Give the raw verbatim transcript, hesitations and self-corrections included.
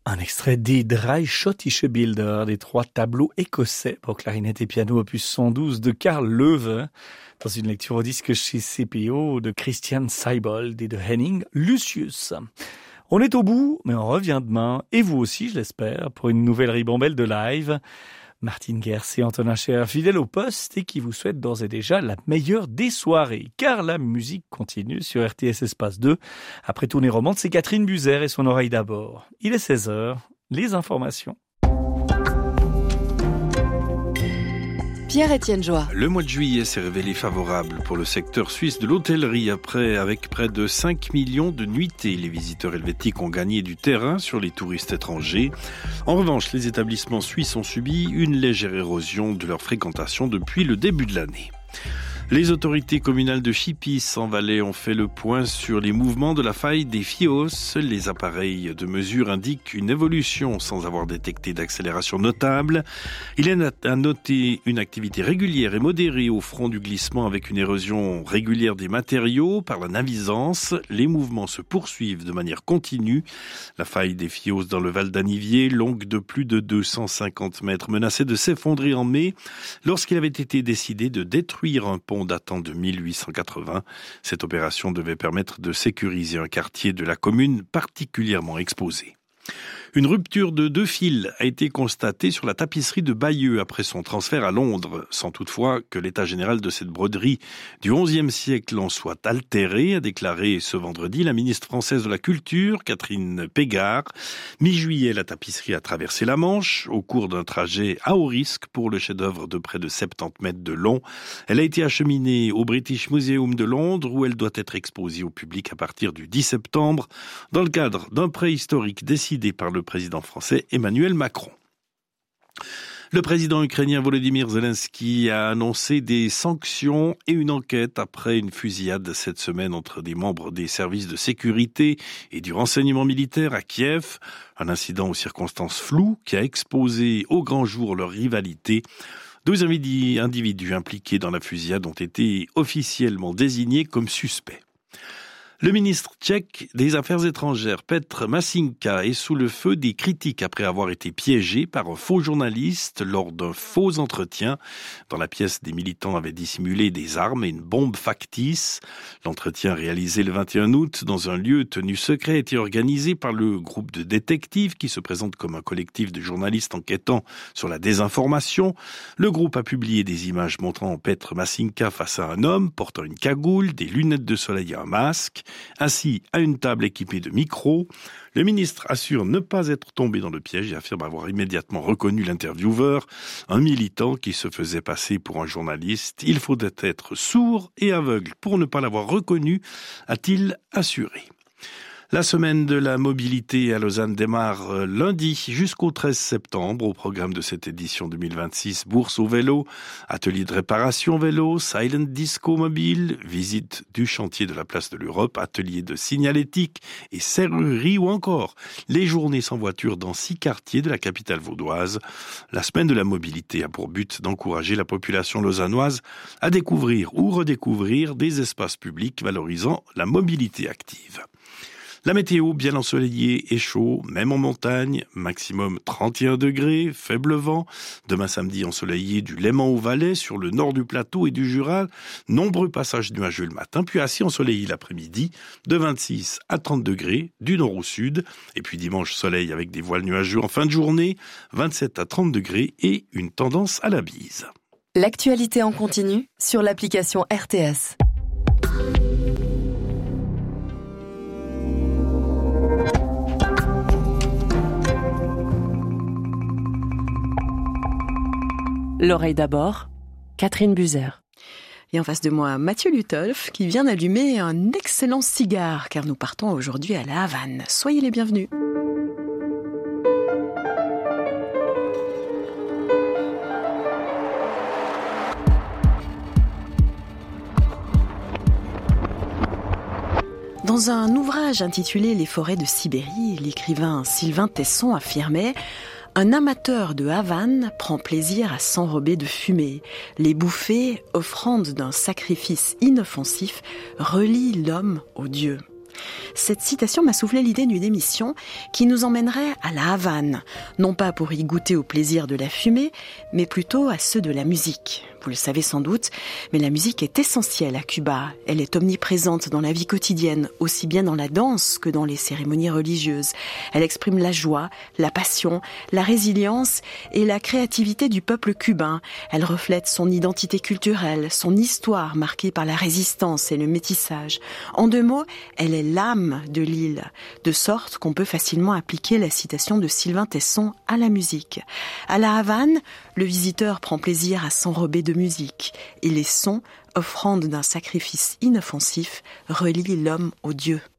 Un extrait des Drei Schottische Bilder, des trois tableaux écossais pour clarinette et piano opus cent douze de Karl Löwe, dans une lecture au disque chez C P O de Christian Seibold et de Henning Lucius. On est au bout, mais on revient demain, et vous aussi, je l'espère, pour une nouvelle ribambelle de live. Martine Gers et Antonin Scher, fidèles au poste, et qui vous souhaitent d'ores et déjà la meilleure des soirées, car la musique continue sur R T S Espace deux. Après Tournée Romande, c'est Catherine Buzer et son oreille d'abord. Il est seize heures, les informations. Pierre-Étienne Joie. Le mois de juillet s'est révélé favorable pour le secteur suisse de l'hôtellerie après, avec près de cinq millions de nuitées. Les visiteurs helvétiques ont gagné du terrain sur les touristes étrangers. En revanche, les établissements suisses ont subi une légère érosion de leur fréquentation depuis le début de l'année. Les autorités communales de Chipis en Valais ont fait le point sur les mouvements de la faille des Fios. Les appareils de mesure indiquent une évolution sans avoir détecté d'accélération notable. Il est à noter une activité régulière et modérée au front du glissement avec une érosion régulière des matériaux par la navisance. Les mouvements se poursuivent de manière continue. La faille des Fios dans le Val d'Anivier, longue de plus de deux cent cinquante mètres, menaçait de s'effondrer en mai lorsqu'il avait été décidé de détruire un pont datant de mille huit cent quatre-vingts. Cette opération devait permettre de sécuriser un quartier de la commune particulièrement exposé. Une rupture de deux fils a été constatée sur la tapisserie de Bayeux après son transfert à Londres, sans toutefois que l'état général de cette broderie du onzième siècle en soit altéré, a déclaré ce vendredi la ministre française de la Culture, Catherine Pégard. Mi-juillet, la tapisserie a traversé la Manche au cours d'un trajet à haut risque pour le chef-d'œuvre de près de soixante-dix mètres de long. Elle a été acheminée au British Museum de Londres où elle doit être exposée au public à partir du dix septembre dans le cadre d'un prêt historique décidé par le président français Emmanuel Macron. Le président ukrainien Volodymyr Zelensky a annoncé des sanctions et une enquête après une fusillade cette semaine entre des membres des services de sécurité et du renseignement militaire à Kiev. Un incident aux circonstances floues qui a exposé au grand jour leur rivalité. Deux individus impliqués dans la fusillade ont été officiellement désignés comme suspects. Le ministre tchèque des Affaires étrangères, Petr Mašinka, est sous le feu des critiques après avoir été piégé par un faux journaliste lors d'un faux entretien. Dans la pièce, des militants avaient dissimulé des armes et une bombe factice. L'entretien réalisé le vingt et un août dans un lieu tenu secret a été organisé par le groupe de détectives qui se présente comme un collectif de journalistes enquêtant sur la désinformation. Le groupe a publié des images montrant Petr Mašinka face à un homme portant une cagoule, des lunettes de soleil et un masque. Assis à une table équipée de micros, le ministre assure ne pas être tombé dans le piège et affirme avoir immédiatement reconnu l'intervieweur, un militant qui se faisait passer pour un journaliste. Il faudrait être sourd et aveugle pour ne pas l'avoir reconnu, a-t-il assuré. La semaine de la mobilité à Lausanne démarre lundi jusqu'au treize septembre. Au programme de cette édition deux mille vingt-six, bourse au vélo, atelier de réparation vélo, silent disco mobile, visite du chantier de la place de l'Europe, atelier de signalétique et serrurerie ou encore les journées sans voiture dans six quartiers de la capitale vaudoise. La semaine de la mobilité a pour but d'encourager la population lausannoise à découvrir ou redécouvrir des espaces publics valorisant la mobilité active. La météo bien ensoleillée et chaud, même en montagne, maximum trente et un degrés, faible vent. Demain samedi ensoleillé du Léman au Valais, sur le nord du plateau et du Jura. Nombreux passages nuageux le matin, puis assez ensoleillé l'après-midi, de vingt-six à trente degrés, du nord au sud. Et puis dimanche, soleil avec des voiles nuageux en fin de journée, vingt-sept à trente degrés et une tendance à la bise. L'actualité en continu sur l'application R T S. L'oreille d'abord, Catherine Buzer. Et en face de moi, Mathieu Lutolf, qui vient d'allumer un excellent cigare, car nous partons aujourd'hui à La Havane. Soyez les bienvenus. Dans un ouvrage intitulé « Les forêts de Sibérie », l'écrivain Sylvain Tesson affirmait « Un amateur de Havane prend plaisir à s'enrober de fumée. Les bouffées, offrandes d'un sacrifice inoffensif, relient l'homme au Dieu. » Cette citation m'a soufflé l'idée d'une émission qui nous emmènerait à la Havane, non pas pour y goûter au plaisir de la fumée, mais plutôt à ceux de la musique. Vous le savez sans doute, mais la musique est essentielle à Cuba. Elle est omniprésente dans la vie quotidienne, aussi bien dans la danse que dans les cérémonies religieuses. Elle exprime la joie, la passion, la résilience et la créativité du peuple cubain. Elle reflète son identité culturelle, son histoire marquée par la résistance et le métissage. En deux mots, elle est l'âme de l'île, de sorte qu'on peut facilement appliquer la citation de Sylvain Tesson à la musique. À la Havane, le visiteur prend plaisir à s'enrober de musique, et les sons, offrande d'un sacrifice inoffensif, relient l'homme au Dieu.